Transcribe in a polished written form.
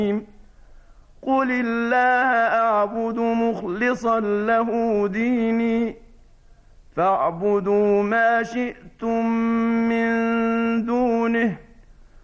قل الله أعبد مخلصا له ديني فاعبدوا ما شئتم من دونه